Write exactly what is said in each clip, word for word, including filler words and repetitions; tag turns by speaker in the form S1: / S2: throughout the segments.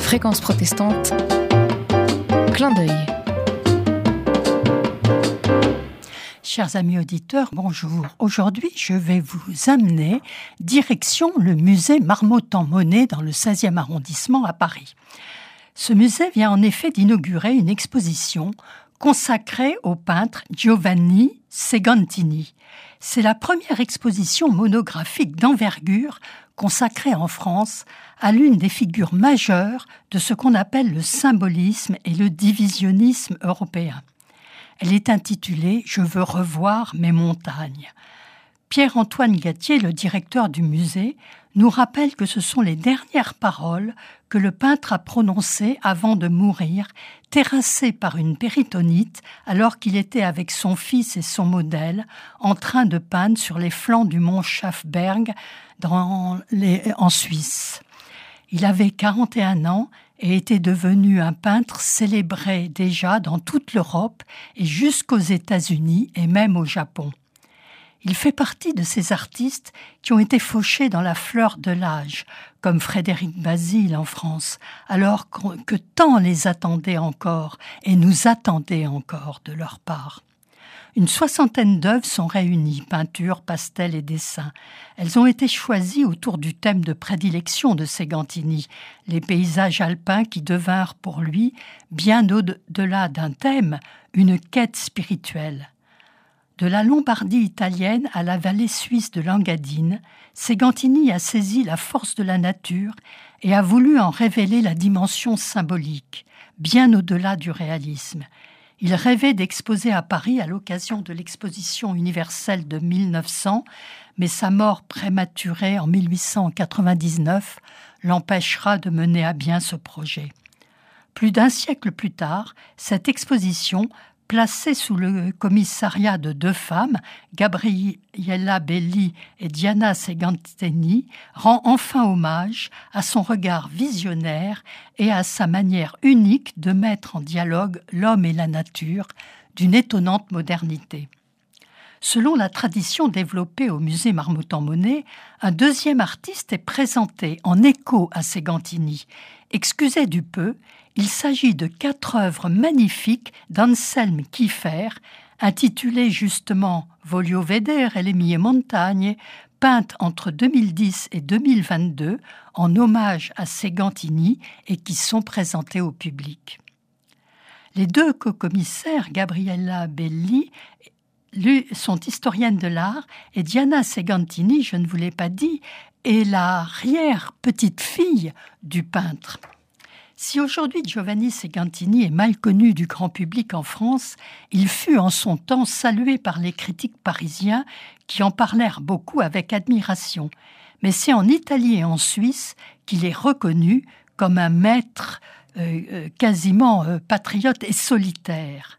S1: Fréquence protestante, clin d'œil.
S2: Chers amis auditeurs, bonjour. Aujourd'hui, je vais vous amener direction le musée Marmottan-Monet dans le seizième arrondissement à Paris. Ce musée vient en effet d'inaugurer une exposition consacrée au peintre Giovanni Segantini. C'est la première exposition monographique d'envergure consacrée en France à l'une des figures majeures de ce qu'on appelle le symbolisme et le divisionnisme européen. Elle est intitulée « Je veux revoir mes montagnes ». Pierre-Antoine Gattier, le directeur du musée, nous rappelle que ce sont les dernières paroles que le peintre a prononcées avant de mourir, terrassé par une péritonite, alors qu'il était avec son fils et son modèle en train de peindre sur les flancs du mont Schafberg dans les, en Suisse. Il avait quarante et un ans et était devenu un peintre célébré déjà dans toute l'Europe et jusqu'aux États-Unis et même au Japon. Il fait partie de ces artistes qui ont été fauchés dans la fleur de l'âge, comme Frédéric Bazille en France, alors que tant les attendaient encore et nous attendaient encore de leur part. Une soixantaine d'œuvres sont réunies, peinture, pastel et dessin. Elles ont été choisies autour du thème de prédilection de Segantini, les paysages alpins qui devinrent pour lui, bien au-delà d'un thème, une quête spirituelle. De la Lombardie italienne à la vallée suisse de l'Engadine, Segantini a saisi la force de la nature et a voulu en révéler la dimension symbolique, bien au-delà du réalisme. Il rêvait d'exposer à Paris à l'occasion de l'exposition universelle de mille neuf cents, mais sa mort prématurée en mille huit cent quatre-vingt-dix-neuf l'empêchera de mener à bien ce projet. Plus d'un siècle plus tard, cette exposition, placée sous le commissariat de deux femmes, Gabriella Belli et Diana Segantini, rend enfin hommage à son regard visionnaire et à sa manière unique de mettre en dialogue l'homme et la nature d'une étonnante modernité. Selon la tradition développée au musée Marmottan-Monet, un deuxième artiste est présenté en écho à Segantini. Excusez du peu, il s'agit de quatre œuvres magnifiques d'Anselm Kiefer, intitulées justement Voglio vedere le mie montagne, peintes entre deux mille dix et deux mille vingt-deux en hommage à Segantini et qui sont présentées au public. Les deux co-commissaires, Gabriella Belli, sont historiennes de l'art et Diana Segantini, je ne vous l'ai pas dit, est l'arrière-petite-fille du peintre. Si aujourd'hui Giovanni Segantini est mal connu du grand public en France, il fut en son temps salué par les critiques parisiens qui en parlèrent beaucoup avec admiration. Mais c'est en Italie et en Suisse qu'il est reconnu comme un maître euh, euh, quasiment euh, patriote et solitaire.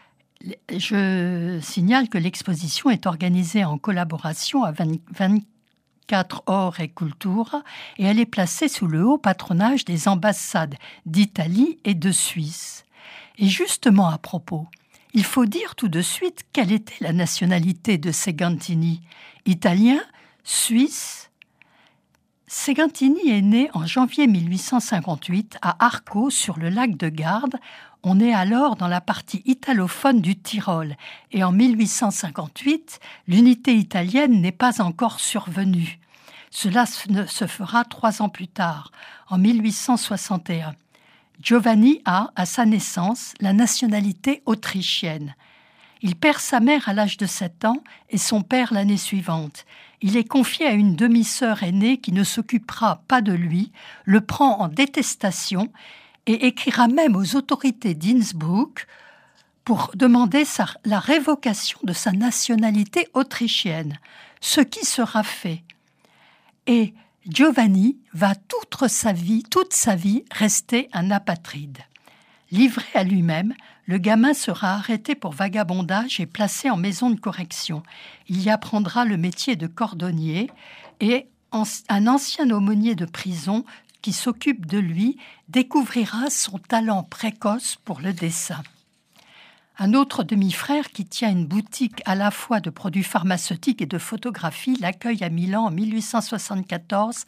S2: Je signale que l'exposition est organisée en collaboration à vingt-quatre Or et Cultura et elle est placée sous le haut patronage des ambassades d'Italie et de Suisse. Et justement à propos, il faut dire tout de suite quelle était la nationalité de Segantini. Italien, suisse. Segantini est né en janvier mille huit cent cinquante-huit à Arco sur le lac de Garde. On est alors dans la partie italophone du Tyrol et en mille huit cent cinquante-huit, l'unité italienne n'est pas encore survenue. Cela se fera trois ans plus tard, en mille huit cent soixante et un. Giovanni a, à sa naissance, la nationalité autrichienne. Il perd sa mère à l'âge de sept ans et son père l'année suivante. Il est confié à une demi-sœur aînée qui ne s'occupera pas de lui, le prend en détestation et écrira même aux autorités d'Innsbruck pour demander sa, la révocation de sa nationalité autrichienne, ce qui sera fait. Et Giovanni va toute sa vie, toute sa vie rester un apatride. Livré à lui-même, le gamin sera arrêté pour vagabondage et placé en maison de correction. Il y apprendra le métier de cordonnier et un ancien aumônier de prison qui s'occupe de lui découvrira son talent précoce pour le dessin. Un autre demi-frère qui tient une boutique à la fois de produits pharmaceutiques et de photographie l'accueille à Milan en mille huit cent soixante-quatorze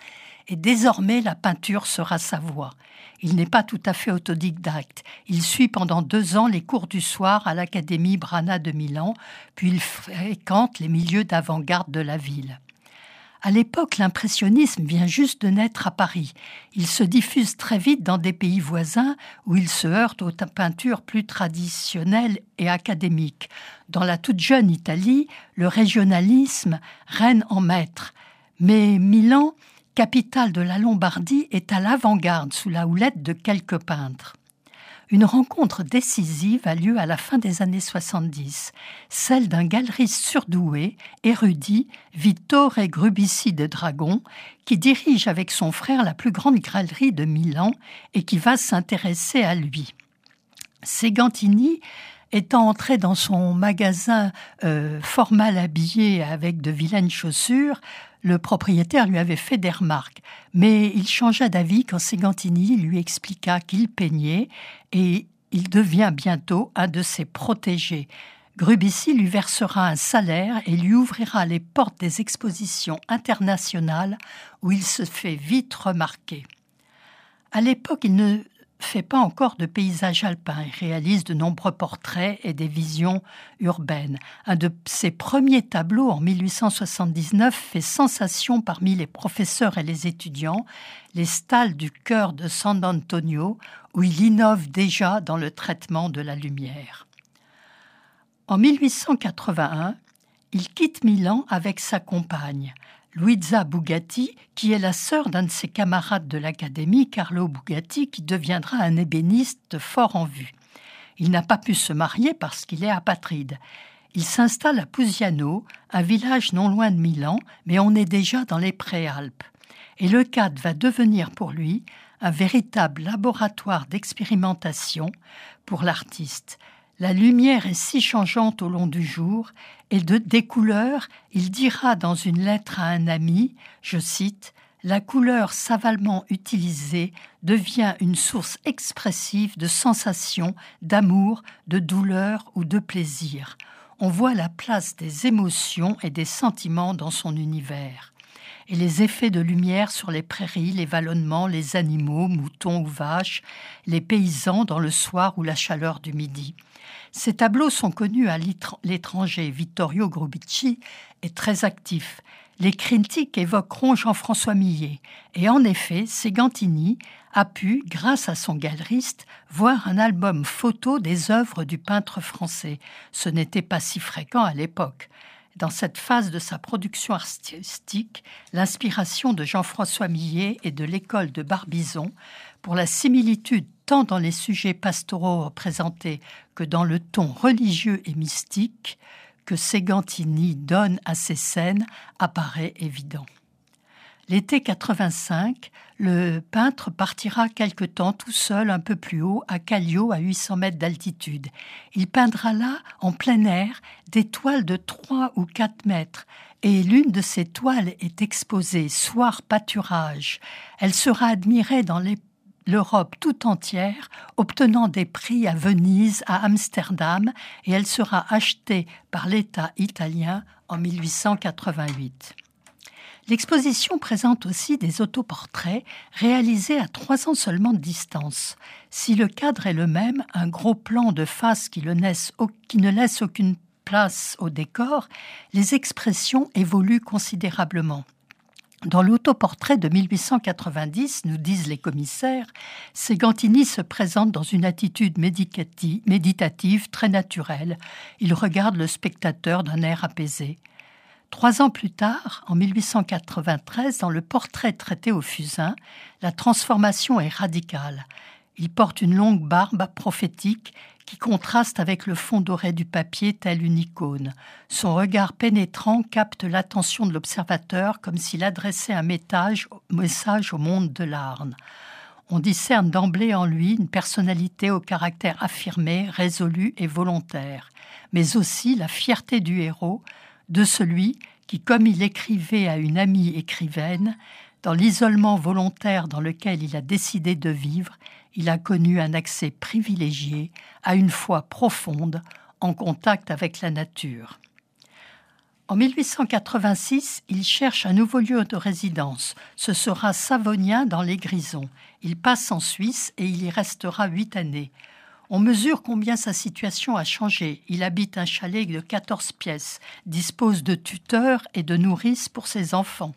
S2: et désormais la peinture sera sa voie. Il n'est pas tout à fait autodidacte. Il suit pendant deux ans les cours du soir à l'Académie Brana de Milan, puis il fréquente les milieux d'avant-garde de la ville. À l'époque, l'impressionnisme vient juste de naître à Paris. Il se diffuse très vite dans des pays voisins où il se heurte aux peintures plus traditionnelles et académiques. Dans la toute jeune Italie, le régionalisme règne en maître. Mais Milan, capitale de la Lombardie, est à l'avant-garde sous la houlette de quelques peintres. Une rencontre décisive a lieu à la fin des années soixante-dix, celle d'un galeriste surdoué, érudit, Vittore Grubici de Dragon, qui dirige avec son frère la plus grande galerie de Milan et qui va s'intéresser à lui. Segantini, étant entré dans son magasin euh, fort mal habillé avec de vilaines chaussures, le propriétaire lui avait fait des remarques, mais il changea d'avis quand Segantini lui expliqua qu'il peignait et il devient bientôt un de ses protégés. Grubici lui versera un salaire et lui ouvrira les portes des expositions internationales où il se fait vite remarquer. À l'époque, il ne fait pas encore de paysages alpins. Il réalise de nombreux portraits et des visions urbaines. Un de ses premiers tableaux, en mille huit cent soixante-dix-neuf, fait sensation parmi les professeurs et les étudiants, les stalles du chœur de San Antonio, où il innove déjà dans le traitement de la lumière. En mille huit cent quatre-vingt-un, il quitte Milan avec sa compagne, Luisa Bugatti, qui est la sœur d'un de ses camarades de l'académie, Carlo Bugatti, qui deviendra un ébéniste fort en vue. Il n'a pas pu se marier parce qu'il est apatride. Il s'installe à Pusiano, un village non loin de Milan, mais on est déjà dans les Préalpes. Et le cadre va devenir pour lui un véritable laboratoire d'expérimentation pour l'artiste. La lumière est si changeante au long du jour, et de des couleurs, il dira dans une lettre à un ami, je cite, « La couleur savalement utilisée devient une source expressive de sensations, d'amour, de douleur ou de plaisir. On voit la place des émotions et des sentiments dans son univers. » Et les effets de lumière sur les prairies, les vallonnements, les animaux, moutons ou vaches, les paysans dans le soir ou la chaleur du midi. Ces tableaux sont connus à l'étranger. Vittorio Grubici est très actif. Les critiques évoqueront Jean-François Millet. Et en effet, Segantini a pu, grâce à son galeriste, voir un album photo des œuvres du peintre français. Ce n'était pas si fréquent à l'époque. Dans cette phase de sa production artistique, l'inspiration de Jean-François Millet et de l'école de Barbizon, pour la similitude tant dans les sujets pastoraux représentés que dans le ton religieux et mystique que Segantini donne à ces scènes, apparaît évident. L'été quatre-vingt-cinq, le peintre partira quelque temps tout seul un peu plus haut, à Callio, à huit cents mètres d'altitude. Il peindra là, en plein air, des toiles de trois ou quatre mètres. Et l'une de ces toiles est exposée, Soir pâturage. Elle sera admirée dans les l'Europe tout entière, obtenant des prix à Venise, à Amsterdam, et elle sera achetée par l'État italien en mille huit cent quatre-vingt-huit. L'exposition présente aussi des autoportraits réalisés à trois ans seulement de distance. Si le cadre est le même, un gros plan de face qui, le laisse, qui ne laisse aucune place au décor, les expressions évoluent considérablement. Dans l'autoportrait de mille huit cent quatre-vingt-dix, nous disent les commissaires, Segantini se présente dans une attitude méditative, méditative très naturelle. Il regarde le spectateur d'un air apaisé. Trois ans plus tard, en mille huit cent quatre-vingt-treize, dans le portrait traité au fusain, la transformation est radicale. Il porte une longue barbe prophétique qui contraste avec le fond doré du papier tel une icône. Son regard pénétrant capte l'attention de l'observateur comme s'il adressait un message au monde de l'art. On discerne d'emblée en lui une personnalité au caractère affirmé, résolu et volontaire, mais aussi la fierté du héros, de celui qui, comme il écrivait à une amie écrivaine, dans l'isolement volontaire dans lequel il a décidé de vivre, il a connu un accès privilégié à une foi profonde en contact avec la nature. En mille huit cent quatre-vingt-six, il cherche un nouveau lieu de résidence. Ce sera Savognin dans les Grisons. Il passe en Suisse et il y restera huit années. On mesure combien sa situation a changé. Il habite un chalet de quatorze pièces, dispose de tuteurs et de nourrices pour ses enfants.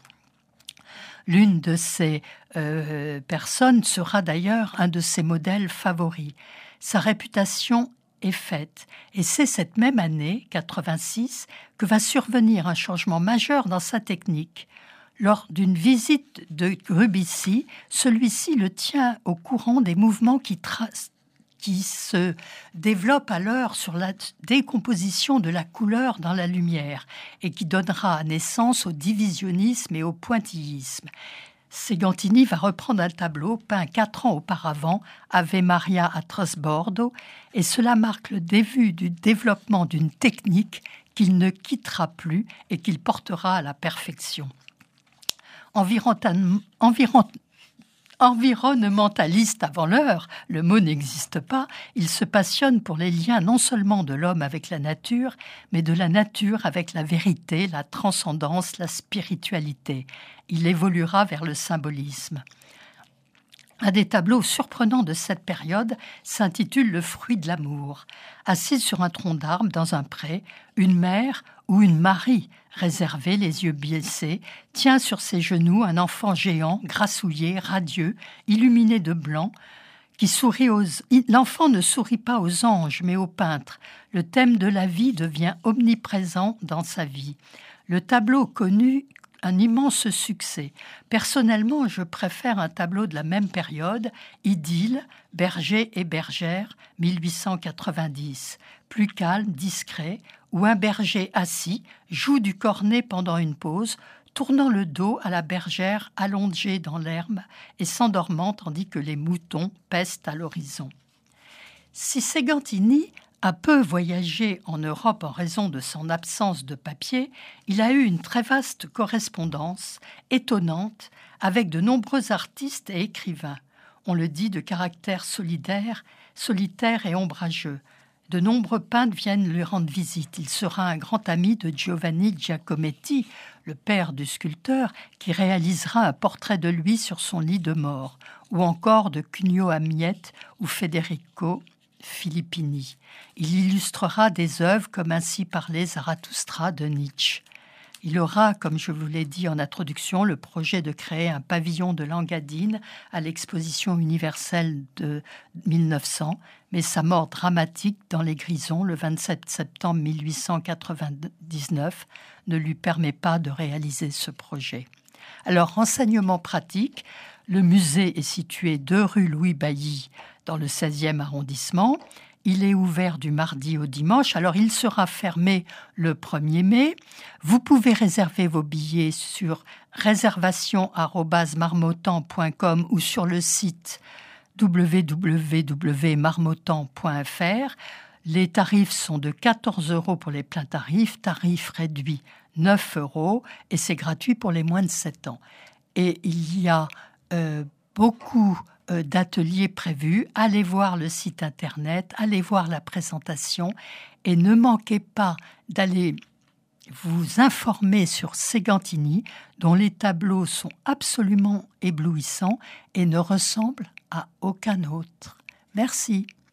S2: L'une de ces euh, personnes sera d'ailleurs un de ses modèles favoris. Sa réputation est faite. Et c'est cette même année, quatre-vingt-six, que va survenir un changement majeur dans sa technique. Lors d'une visite de Grubissi, celui-ci le tient au courant des mouvements qui, tra- qui se développent alors sur la décomposition de la couleur dans la lumière et qui donnera naissance au divisionnisme et au pointillisme. Segantini va reprendre un tableau peint quatre ans auparavant, Ave Maria à Trasbordo, et cela marque le début du développement d'une technique qu'il ne quittera plus et qu'il portera à la perfection. Environ, environ, environnementaliste avant l'heure, le mot n'existe pas, il se passionne pour les liens non seulement de l'homme avec la nature, mais de la nature avec la vérité, la transcendance, la spiritualité. Il évoluera vers le symbolisme. Un des tableaux surprenants de cette période s'intitule « Le fruit de l'amour ». Assise sur un tronc d'arbre dans un pré, une mère ou une Marie, réservée, les yeux baissés, tient sur ses genoux un enfant géant, grassouillé, radieux, illuminé de blanc, qui sourit aux... L'enfant ne sourit pas aux anges, mais aux peintres. Le thème de la vie devient omniprésent dans sa vie. Le tableau connu un immense succès. Personnellement, je préfère un tableau de la même période, Idylle, berger et bergère, mille huit cent quatre-vingt-dix. Plus calme, discret, où un berger assis joue du cornet pendant une pause, tournant le dos à la bergère allongée dans l'herbe et s'endormant tandis que les moutons pestent à l'horizon. Si Segantini a peu voyagé en Europe en raison de son absence de papier, il a eu une très vaste correspondance, étonnante, avec de nombreux artistes et écrivains. On le dit de caractère solidaire, solitaire et ombrageux. De nombreux peintres viennent lui rendre visite. Il sera un grand ami de Giovanni Giacometti, le père du sculpteur, qui réalisera un portrait de lui sur son lit de mort, ou encore de Cugno Amiette ou Federico Filippini. Il illustrera des œuvres comme Ainsi parlait Zarathustra de Nietzsche. Il aura, comme je vous l'ai dit en introduction, le projet de créer un pavillon de Langadine à l'exposition universelle de mille neuf cents, mais sa mort dramatique dans les Grisons le vingt-sept septembre mille huit cent quatre-vingt-dix-neuf ne lui permet pas de réaliser ce projet. Alors, renseignement pratique, le musée est situé deux rue Louis Bailly dans le seizième arrondissement. Il est ouvert du mardi au dimanche, alors il sera fermé le premier mai. Vous pouvez réserver vos billets sur réservation arobase marmottan point com ou sur le site w w w point marmottan point f r. Les tarifs sont de quatorze euros pour les pleins tarifs, tarif réduit neuf euros, et c'est gratuit pour les moins de sept ans. Et il y a euh, beaucoup euh, d'ateliers prévus. Allez voir le site internet, allez voir la présentation et ne manquez pas d'aller vous informer sur Segantini, dont les tableaux sont absolument éblouissants et ne ressemblent à aucun autre. Merci.